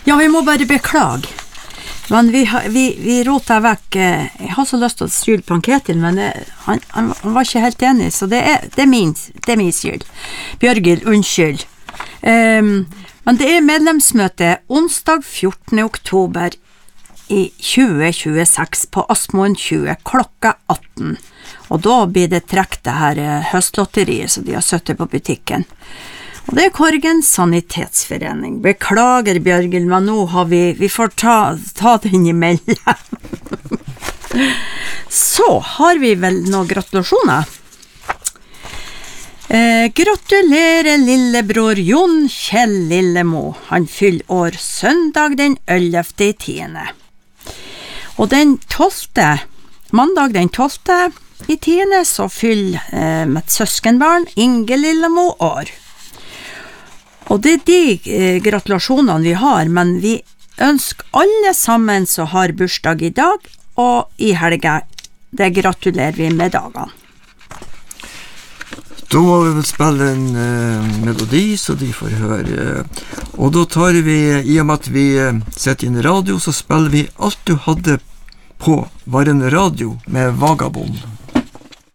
Ja, vi må bare beklage. Men vi rota vekk. Jeg har så lyst til å skylde på Ketil, men han var ikke helt enig, så det er min skyld. Bjørgil, unnskyld. Men det er medlemsmøte onsdag 14. oktober i 2026 på Asmoen 20 klokka 18. Og da blir det trekk det her høstlotteriet som de har søttet på butikken. Og det er Korgen Sanitetsforening. Beklager, Bjørgil, men nå har vi får ta den imellom. Så har vi vel noen gratulasjoner. Gratulerer lillebror Jon Kjell Lillemo. Han fyller år søndag den 11.10. Og den 12. mandag den 12. i 10. så fyller mitt søskenbarn Inge Lillemo år. Og det er de gratulasjonene vi har, men vi ønsker alle sammen som har bursdag i dag og i helga. Det gratulerer vi med dagene. Da må vi vel spille en melodi, så de får høre. Og da tar vi, i og med at vi setter inn radio, så spiller vi Alt du hadde på var en radio med Vagabond.